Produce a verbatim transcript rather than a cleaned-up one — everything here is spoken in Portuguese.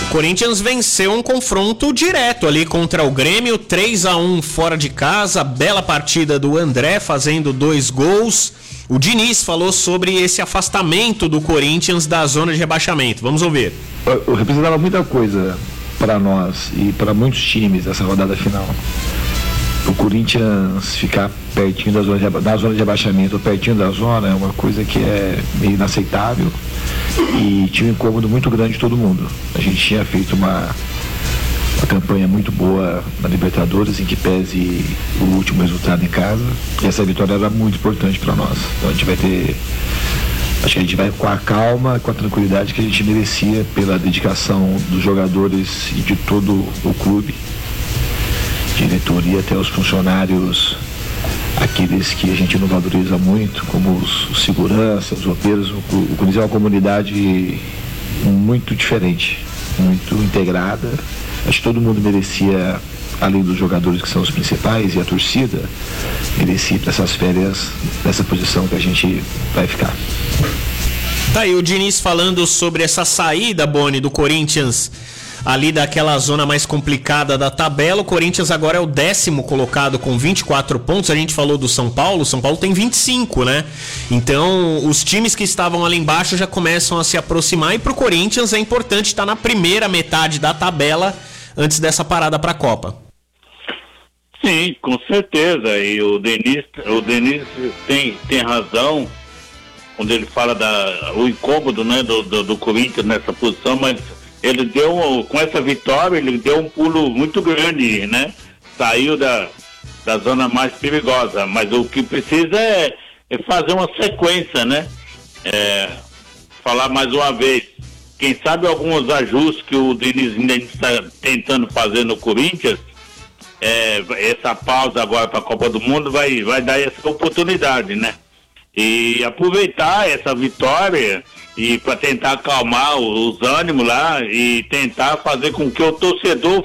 O Corinthians venceu um confronto direto ali contra o Grêmio, três a um fora de casa, bela partida do André fazendo dois gols. O Diniz falou sobre esse afastamento do Corinthians da zona de rebaixamento. Vamos ouvir. Eu representava muita coisa para nós e para muitos times essa rodada final. O Corinthians ficar pertinho da zona de, da zona de rebaixamento, pertinho da zona, é uma coisa que é meio inaceitável e tinha um incômodo muito grande de todo mundo. A gente tinha feito uma, uma campanha muito boa na Libertadores, em que pese o último resultado em casa, e essa vitória era muito importante para nós. Então a gente vai ter, acho que a gente vai com a calma, com a tranquilidade que a gente merecia pela dedicação dos jogadores e de todo o clube, diretoria até os funcionários, aqueles que a gente não valoriza muito, como os, os seguranças, os roupeiros. O, o Corinthians é uma comunidade muito diferente, muito integrada. Acho que todo mundo merecia, além dos jogadores que são os principais e a torcida, merecia para essas férias nessa posição que a gente vai ficar. Tá aí o Diniz falando sobre essa saída, Boni, do Corinthians ali daquela zona mais complicada da tabela. O Corinthians agora é o décimo colocado com vinte e quatro pontos. A gente falou do São Paulo, São Paulo tem vinte e cinco, né? Então os times que estavam ali embaixo já começam a se aproximar, e pro Corinthians é importante estar na primeira metade da tabela antes dessa parada para a Copa. Sim, com certeza. E o Diniz, o Diniz tem, tem razão quando ele fala da, o incômodo, né, do, do, do Corinthians nessa posição, mas ele deu, com essa vitória, ele deu um pulo muito grande, né? Saiu da, da zona mais perigosa, mas o que precisa é, é fazer uma sequência, né? É, falar mais uma vez, quem sabe alguns ajustes que o Diniz ainda está tentando fazer no Corinthians, é, essa pausa agora para a Copa do Mundo vai, vai dar essa oportunidade, né? E aproveitar essa vitória e para tentar acalmar os ânimos lá e tentar fazer com que o torcedor